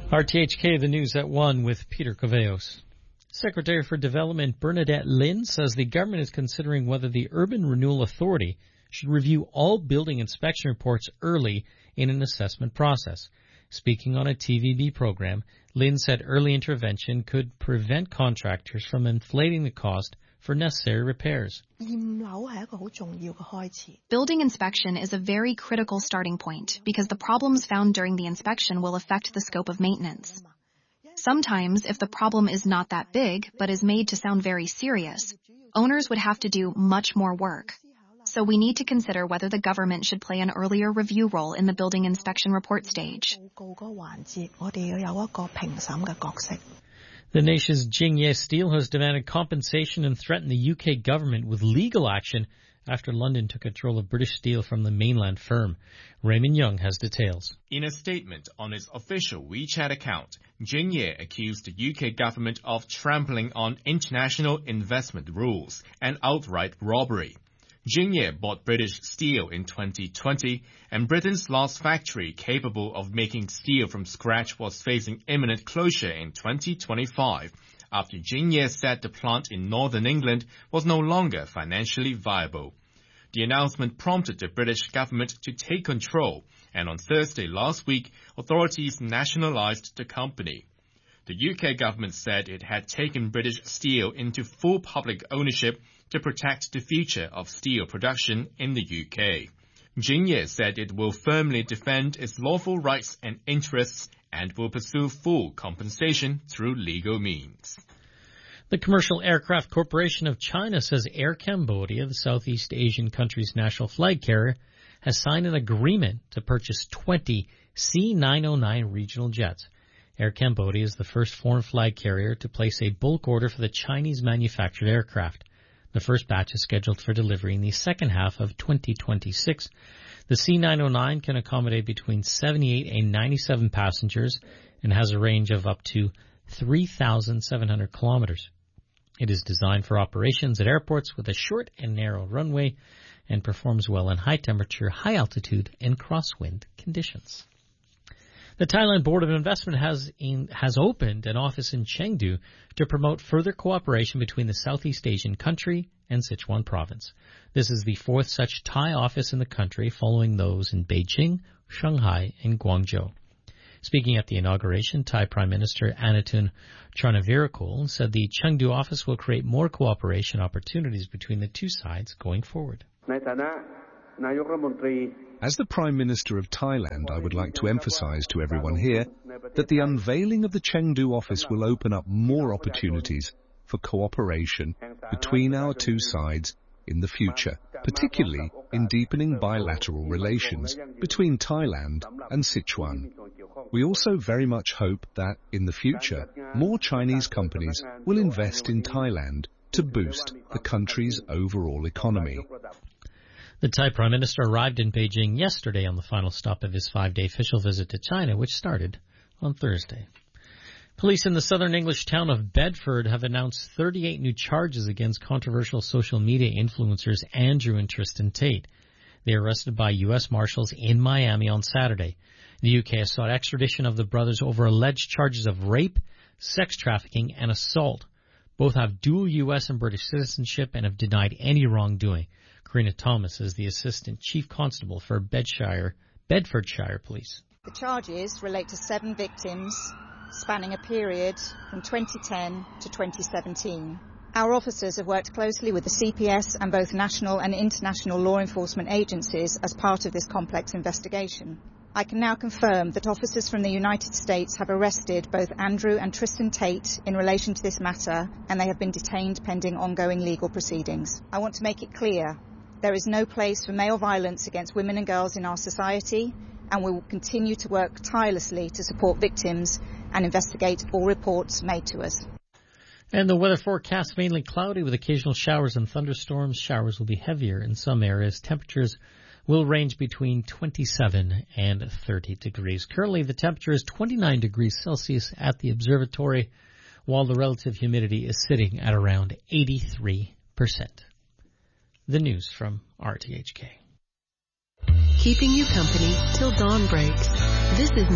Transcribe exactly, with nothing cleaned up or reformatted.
R T H K, the news at one with Peter Coveos. Secretary for Development Bernadette Lin says the government is considering whether the Urban Renewal Authority should review all building inspection reports early in an assessment process. Speaking on a T V B program, Lin said early intervention could prevent contractors from inflating the cost for necessary repairs. Building inspection is a very critical starting point because the problems found during the inspection will affect the scope of maintenance. Sometimes, if the problem is not that big but is made to sound very serious, owners would have to do much more work. So we need to consider whether the government should play an earlier review role in the building inspection report stage. The nation's Jingye Steel has demanded compensation and threatened the U K government with legal action after London took control of British Steel from the mainland firm. Raymond Young has details. In a statement on its official WeChat account, Jingye accused the U K government of trampling on international investment rules and outright robbery. Jingye bought British Steel in twenty twenty, and Britain's last factory capable of making steel from scratch was facing imminent closure in twenty twenty-five, after Jingye said the plant in northern England was no longer financially viable. The announcement prompted the British government to take control, and on Thursday last week, authorities nationalised the company. The U K government said it had taken British Steel into full public ownership to protect the future of steel production in the U K. Jingye said it will firmly defend its lawful rights and interests and will pursue full compensation through legal means. The Commercial Aircraft Corporation of China says Air Cambodia, the Southeast Asian country's national flag carrier, has signed an agreement to purchase twenty C nine oh nine regional jets. Air Cambodia is the first foreign flag carrier to place a bulk order for the Chinese-manufactured aircraft. The first batch is scheduled for delivery in the second half of twenty twenty-six. The C nine oh nine can accommodate between seventy-eight and ninety-seven passengers and has a range of up to three thousand seven hundred kilometers. It is designed for operations at airports with a short and narrow runway and performs well in high-temperature, high-altitude, and crosswind conditions. The Thailand Board of Investment has in, has opened an office in Chengdu to promote further cooperation between the Southeast Asian country and Sichuan province. This is the fourth such Thai office in the country, following those in Beijing, Shanghai, and Guangzhou. Speaking at the inauguration, Thai Prime Minister Anantun Charnvirakul said the Chengdu office will create more cooperation opportunities between the two sides going forward. As the Prime Minister of Thailand, I would like to emphasize to everyone here that the unveiling of the Chengdu office will open up more opportunities for cooperation between our two sides in the future, particularly in deepening bilateral relations between Thailand and Sichuan. We also very much hope that, in the future, more Chinese companies will invest in Thailand to boost the country's overall economy. The Thai Prime Minister arrived in Beijing yesterday on the final stop of his five-day official visit to China, which started on Thursday. Police in the southern English town of Bedford have announced thirty-eight new charges against controversial social media influencers Andrew and Tristan Tate. They were arrested by U S Marshals in Miami on Saturday. The U K has sought extradition of the brothers over alleged charges of rape, sex trafficking, and assault. Both have dual U S and British citizenship and have denied any wrongdoing. Karina Thomas is the Assistant Chief Constable for Bedfordshire, Bedfordshire Police. The charges relate to seven victims spanning a period from twenty ten to twenty seventeen. Our officers have worked closely with the C P S and both national and international law enforcement agencies as part of this complex investigation. I can now confirm that officers from the United States have arrested both Andrew and Tristan Tate in relation to this matter, and they have been detained pending ongoing legal proceedings. I want to make it clear there is no place for male violence against women and girls in our society, and we will continue to work tirelessly to support victims and investigate all reports made to us. And the weather forecast mainly cloudy with occasional showers and thunderstorms. Showers will be heavier in some areas. Temperatures will range between twenty-seven and thirty degrees. Currently, the temperature is twenty-nine degrees Celsius at the observatory, while the relative humidity is sitting at around eighty-three percent. The news from R T H K. Keeping you company till dawn breaks. This is